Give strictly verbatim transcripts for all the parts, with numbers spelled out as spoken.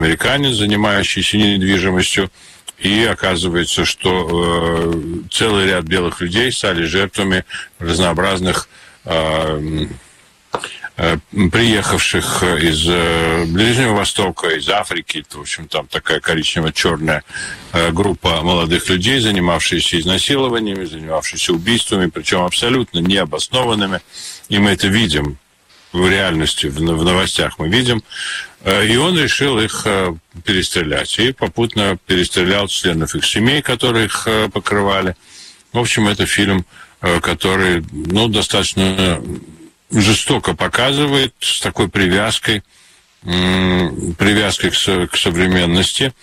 американец, занимающийся недвижимостью. И оказывается, что э, целый ряд белых людей стали жертвами разнообразных э, э, приехавших из э, Ближнего Востока, из Африки. В общем, там такая коричнево-черная э, группа молодых людей, занимавшиеся изнасилованиями, занимавшиеся убийствами, причем абсолютно необоснованными. И мы это видим в реальности, в, в новостях мы видим. И он решил их перестрелять. И попутно перестрелял членов их семей, которые их покрывали. В общем, это фильм, который, ну, достаточно жестоко показывает, с такой привязкой, привязкой к, к современности,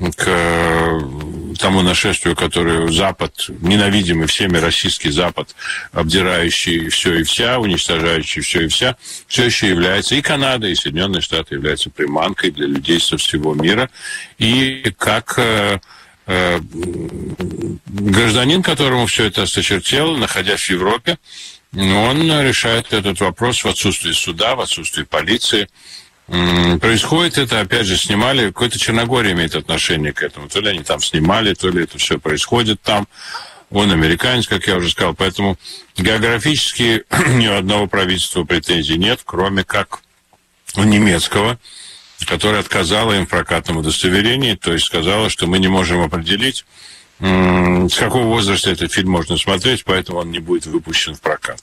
к тому нашествию, которое Запад, ненавидимый всеми российский Запад, обдирающий все и вся, уничтожающий все и вся, все еще является, и Канада, и Соединенные Штаты являются приманкой для людей со всего мира. И как э, э, гражданин, которому все это осточертело, находясь в Европе, он решает этот вопрос в отсутствии суда, в отсутствии полиции. Происходит это, опять же, снимали, какое-то Черногория имеет отношение к этому. То ли они там снимали, то ли это все происходит там. Он американец, как я уже сказал. Поэтому географически ни у одного правительства претензий нет, кроме как у немецкого, которое отказало им в прокатном удостоверении, то есть сказала, что мы не можем определить, с какого возраста этот фильм можно смотреть, поэтому он не будет выпущен в прокат.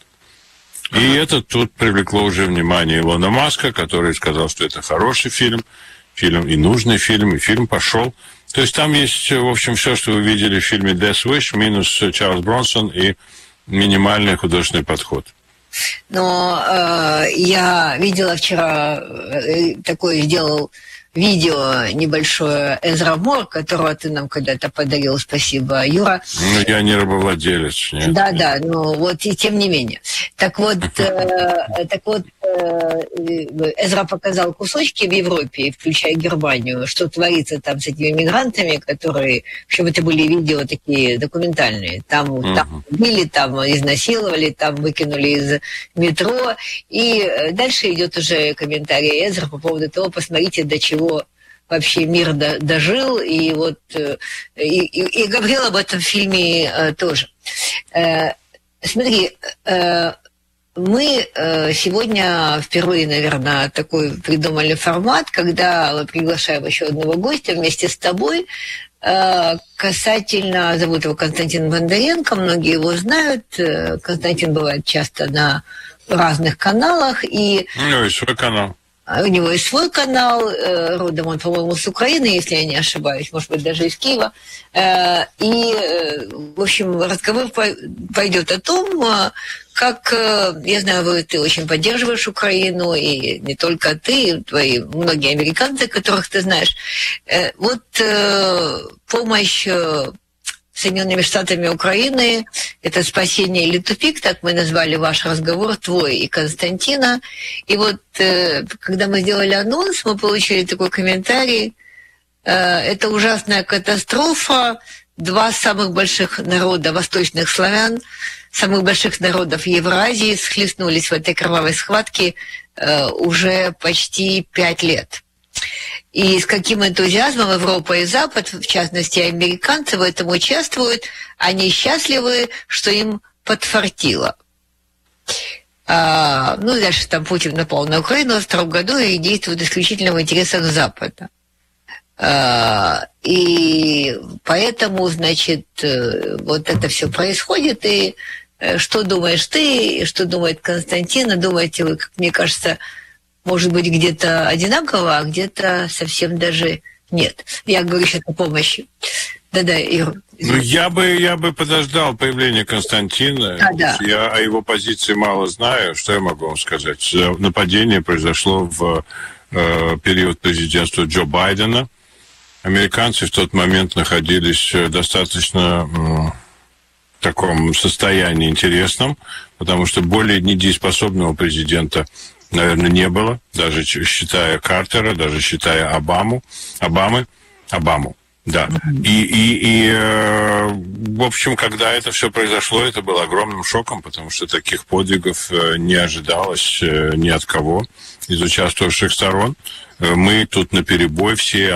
И это тут привлекло уже внимание Илона Маска, который сказал, что это хороший фильм, фильм и нужный фильм, и фильм пошел. То есть там есть, в общем, все, что вы видели в фильме «Death Wish», минус Чарльз Бронсон и минимальный художественный подход. Но э, я видела вчера, э, такой сделал видео небольшое Эзра Мор, которого ты нам когда-то подарил, спасибо, Юра. Ну, я не рабовладелец. Нет. Да, да, ну вот и тем не менее. Так вот, э, так вот э, Эзра показал кусочки в Европе, включая Германию, что творится там с этими мигрантами, которые, в общем, это были видео такие документальные. Там, uh-huh. там убили, там изнасиловали, там выкинули из метро. И дальше идет уже комментарий Эзра по поводу того, посмотрите, до чего вообще мир до, дожил, и вот и, и, и говорил об этом в фильме э, тоже. Э, смотри, э, мы э, сегодня впервые, наверное, такой придумали формат, когда мы приглашаем еще одного гостя вместе с тобой, э, касательно, зовут его Константин Бондаренко, многие его знают, э, Константин бывает часто на разных каналах. И... Ну, и свой канал. У него есть свой канал, родом он, по-моему, с Украины, если я не ошибаюсь, может быть, даже из Киева. И, в общем, разговор пойдет о том, как, я знаю, ты очень поддерживаешь Украину, и не только ты, твои многие американцы, которых ты знаешь. Вот помощь Соединенными Штатами Украины, это спасение или тупик, так мы назвали ваш разговор, твой и Константина. И вот, э, когда мы сделали анонс, мы получили такой комментарий. Э, это ужасная катастрофа. Два самых больших народа, восточных славян, самых больших народов Евразии схлестнулись в этой кровавой схватке э, уже почти пять лет. И с каким энтузиазмом Европа и Запад, в частности, американцы в этом участвуют, они счастливы, что им подфартило. А, ну, дальше там Путин напал на Украину в втором году и действует исключительно в интересах Запада. А, и поэтому, значит, вот это все происходит, и что думаешь ты, что думает Константин, думаете вы, как мне кажется, может быть, где-то одинаково, а где-то совсем даже нет. Я говорю сейчас о помощи. Да-да, Ир. Ну, я бы, я бы подождал появления Константина. А, да. Я о его позиции мало знаю. Что я могу вам сказать? Нападение произошло в э, период президентства Джо Байдена. Американцы в тот момент находились достаточно э, в таком состоянии интересном, потому что более недееспособного президента, наверное, не было, даже считая Картера, даже считая Обаму, Обамы, Обаму. Да. И, и, и э, в общем, когда это все произошло, это было огромным шоком, потому что таких подвигов не ожидалось ни от кого из участвующих сторон. Мы тут наперебой все